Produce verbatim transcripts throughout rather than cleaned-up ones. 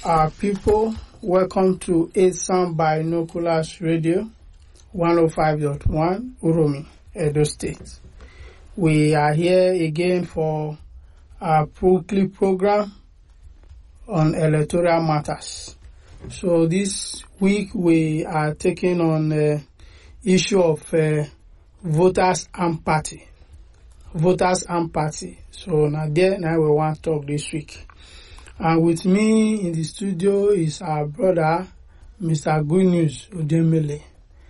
Our people, welcome to Esan Binoculars Radio, one oh five point one, Uromi, Edo State. We are here again for our weekly program on electoral matters. So this week we are taking on the issue of uh, voters and party. Voters and party. So now there, now we want to talk this week. And with me in the studio is our brother, Mister Good News Odemele.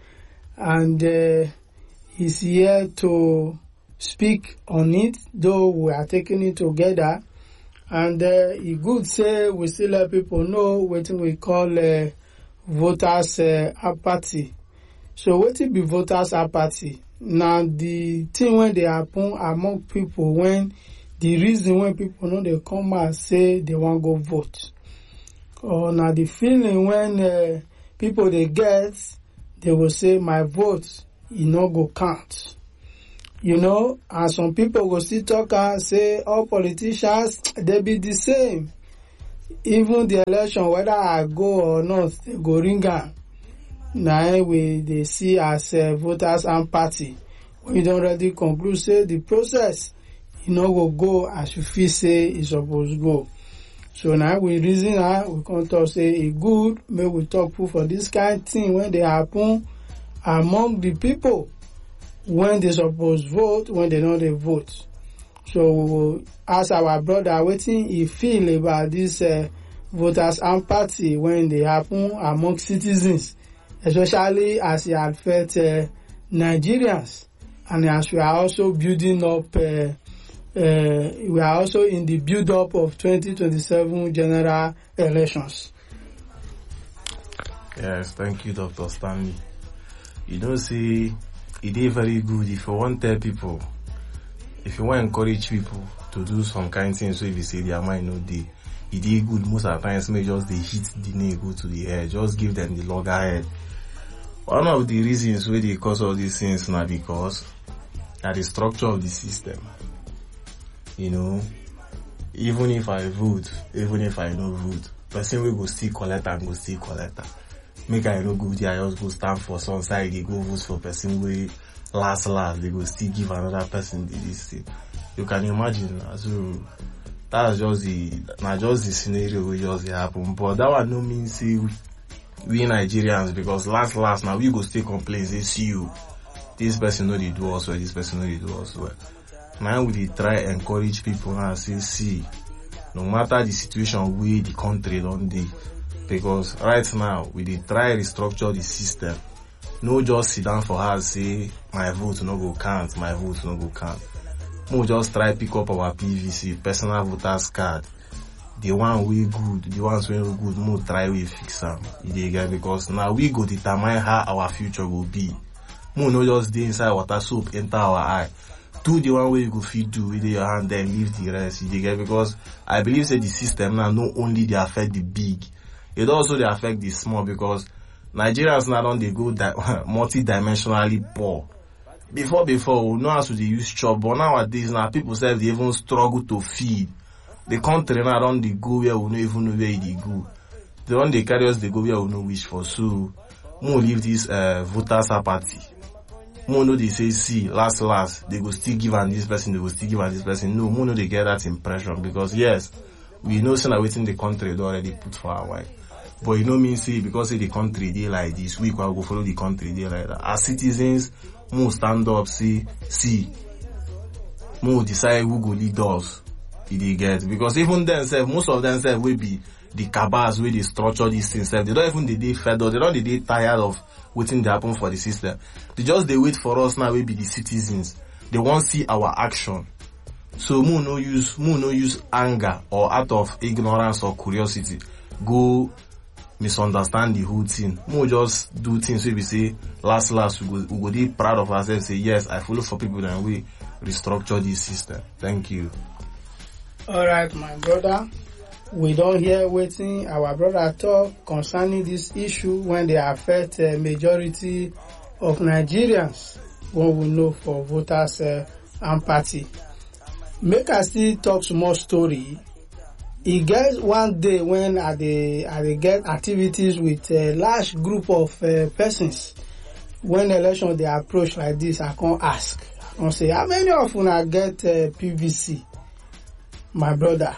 And uh, he's here to speak on it, though we are taking it together. And uh, he could say we still let people know what we call uh, voters uh, apathy. So what it be voters apathy? Now the thing when they happen among people when the reason when people know they come and say they want to go vote. Or now the feeling when uh, people they get, they will say my vote, you know, go count. You know, and some people will still talk and say all politicians, they be the same. Even the election, whether I go or not, they go ring on. Now we they see as uh, voters and party. We don't already conclude, say the process, you know, will go as you feel say it's supposed to go. So now we reason now, we can talk say it good, maybe we talk for this kind of thing when they happen among the people. When they suppose vote, when they know they vote. So we will ask our brother what he feel about this uh, voters and party when they happen among citizens, especially as it affect uh, Nigerians, and as we are also building up, uh, uh, we are also in the build up of twenty twenty-seven general elections. Yes, thank you, Doctor Stanley. You don't see. It is very good if you want to tell people, if you want to encourage people to do some kind of things, so if you say their mind no day, it is good most of the times, may just they hit the nail go to the head, just give them the loggerhead. One of the reasons why they cause all these things now because at the structure of the system. You know, even if I vote, even if I no vote, person will go still collect and go still collect. Make I no go there, I just go stand for some side, they go vote for person way last last, they go still give another person this thing. You can imagine, so that's just the, not just the scenario will just happen. But that one no mean say we, we Nigerians, because last last now we go still complain, say see you, this person know they do us well, this person know they do us well. Now we try encourage people now say see, no matter the situation we the country don't dey. Because right now, we dey try restructure the system. No just sit down for us say, my vote no go count, my vote no go count. No just try pick up our P V C, personal voters card. The one we good, the ones we no good, no try we fix them. Because now we go determine how our future will be. No no just dey inside water soap, enter our eye. Do the one way you go feed do with your hand, then leave the rest. Because I believe say the system now not only they affect the big, it also they affect the small, because Nigerians now don't they go di- multi-dimensionally poor. Before, before, we know how to they use chop, but nowadays now people say they even struggle to feed. The country now don't they go where we don't even know where they go. They don't they carry us, they go where we know which for. So, more leave this uh, voters apathy. More know they say, see, last, last, they go still give on this person, they go still give on this person. No, more know they get that impression, because yes, we know say na waiting the country they already put for our wife. But you know mean say because say the country they like this, we will go follow the country they like that. As citizens, more stand up, say, see, more decide who go lead us. Did they get? Because even themselves, most of themselves will be the cabals where they structure these things. They don't even they they fed up. They don't they tired of waiting to happen for the system. They just they wait for us now. We be the citizens. They want to see our action. So more no use, more no use anger or out of ignorance or curiosity go misunderstand the whole thing. More just do things where we say last last we go we go be proud of ourselves. Say yes, I follow for people and we restructure this system. Thank you. All right, my brother. We don't hear waiting our brother talk concerning this issue when they affect a majority of Nigerians. What we know for voters uh, and party. Make us still talk some more story e get one day when I dey I dey get activities with a large group of uh, persons. When election dey approach like this, I come ask, I come say, how many of una get uh, P V C? My brother,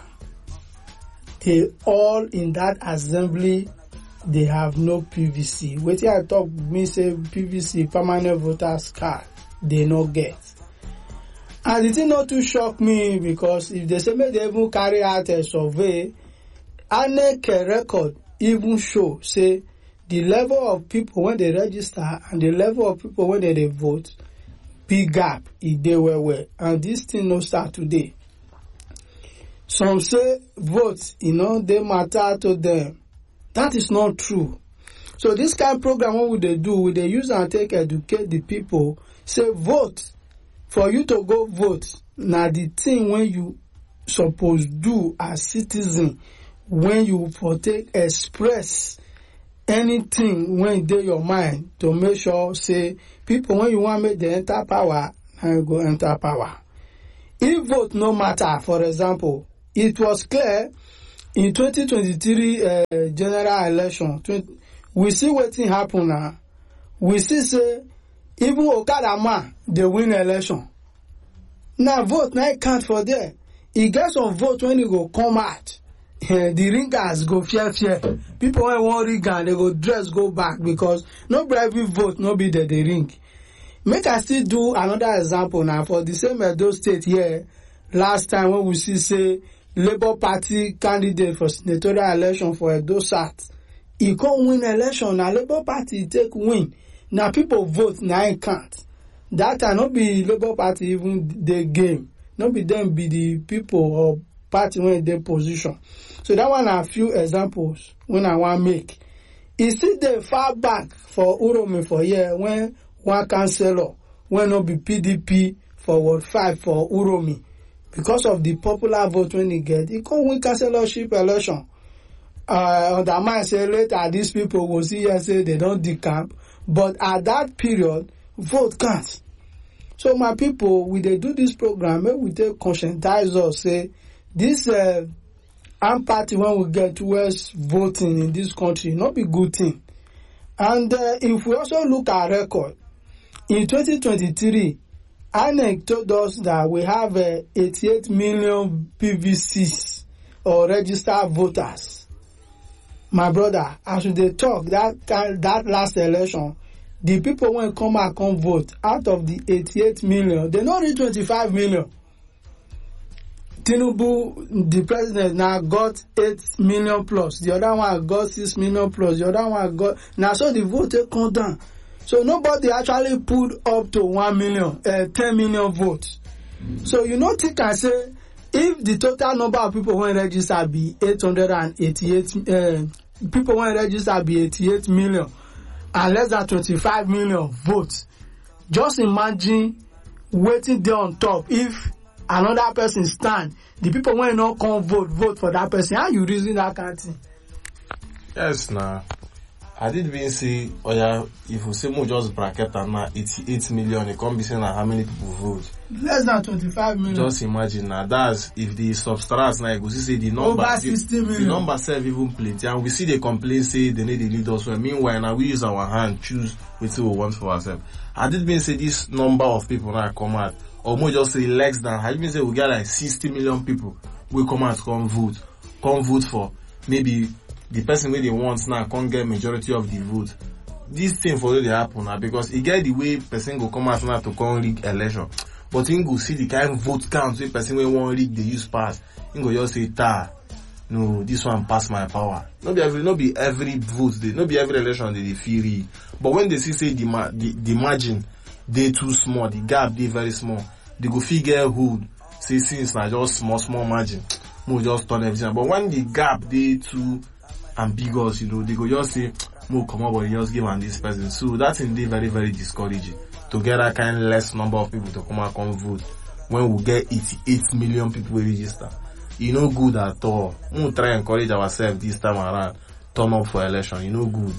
they all in that assembly, they have no P V C. Wetin I talk me say P V C, permanent voters card, they no get. And the thing not too shock me, because if they say make they even carry out a survey, I N E C record even show say the level of people when they register and the level of people when they, they vote, big gap if they were well. And this thing no start today. Some say votes, you know, they matter to them. That is not true. So this kind of program, what would they do? Would they use and take educate the people? Say vote. For you to go vote, now the thing when you suppose do as citizen, when you for take express anything when they your mind to make sure say people when you want make they enter power, and go enter power. If vote no matter, for example, it was clear in twenty twenty-three uh, general election, we see what thing happen now. We see say even Okada man, they win election. Now vote, now it count for there. He gets some vote when he go come out. Uh, the ringers go fear fear. People when want ring and they go dress go back because not every vote no be there they ring. Make I still do another example now for the same Edo State here. Last time when we see say Labour Party candidate for senatorial election for Edo South, he can't win election. Now Labour Party take win. Now people vote, now it can't. That time not be Labour Party even the game. Not be them be the people or party when they position. So that one are a few examples when I want to make. It's still the far back for Uromi for year when one councillor when not be P D P for Ward five for Uromi. Because of the popular vote when he get, he can't win councillorship election. Uh, on the mind say later these people will see and say they don't decamp. But at that period, vote counts. So my people, we they do this program, maybe we take conscientize us, say, this uh, armed party when we get towards voting in this country, not be good thing. And uh, if we also look at record, in twenty twenty-three, I N E C told us that we have uh, eighty-eight million P V Cs or registered voters. My brother, as they talk, that that last election, the people when come and come vote, out of the eighty-eight million, they not reach twenty-five million. Tinubu, the president, now got eight million plus. The other one got six million plus. The other one got... Now, so the vote come down. So nobody actually put up to one million, uh, ten million votes. So you know, think and say, if the total number of people when register be eight hundred eighty-eight, uh, people when register be eighty-eight million, and less than twenty-five million votes, just imagine waiting there on top. If another person stand, the people when not come vote, vote for that person. How you reason that kind of thing? Yes, nah. I did mean say, oh yeah, if we say more just bracket and now eighty-eight million, it can't be saying how many people vote. Less than twenty-five million. Just imagine now. That's if the substract now, we see the number, over sixty million. The number self even plenty, and we see they complain say they need the leaders. So meanwhile, now we use our hand choose which we want for ourselves. I did mean say this number of people now come out, or more just say less than. I did mean say we get like sixty million people will come out come vote, come vote for maybe. The person where they want now can't get majority of the vote. This thing for they happen now because it get the way person go come out now to come rig election. But you go see the kind of vote count where person will want rig they use pass. You go just say ta, no, this one pass my power. Not be every, not be every vote they, not be every election they, they feel rig. But when they see say the, the, the margin they too small, the gap they very small, they go figure who say since now just small small margin, we just turn everything. But when the gap they too ambiguous, you know, they go just say, more come up and just give on this person. So that's indeed very, very discouraging to get that kind of less number of people to come and come vote when we get eighty-eight million people register. You know, good at all. We'll try and encourage ourselves this time around, turn up for election. You know, good.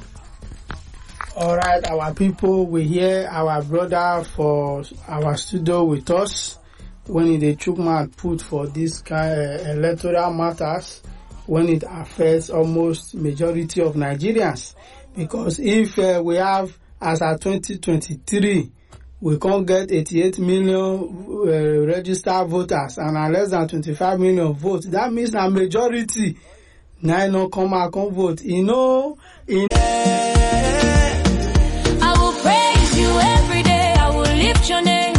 All right, our people, we hear our brother for our studio with us when the Chukman put for this kind of electoral matters. when it affects almost majority of Nigerians. Because if uh, we have, as at twenty twenty-three, we can't get eighty-eight million uh, registered voters and are less than twenty-five million votes, that means a majority now no come out and vote. You know, in I will praise you every day. I will lift your name.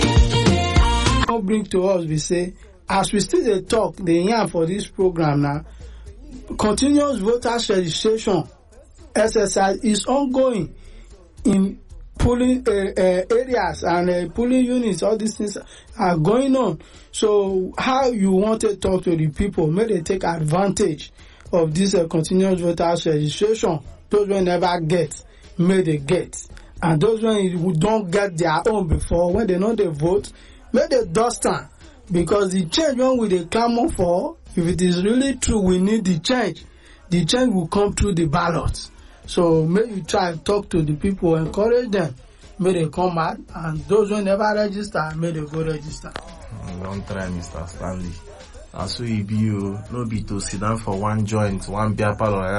Bring to us, we say, as we still dey talk, the yarn for this program now, continuous voters registration exercise is ongoing in polling uh, uh, areas and uh, polling units. All these things are going on. So how you want to talk to the people, may they take advantage of this uh, continuous voters registration. Those who never get, may they get. And those who don't get their own before, when they know they vote, may they dust am. Because the change when we dey clamor for, if it is really true, we need the change. The change will come through the ballot. So may you try and talk to the people, encourage them. May they come out, and those who never register, may they go register. Don't try, Mister Stanley. As we be you, no be to sit down for one joint, one beer parlor.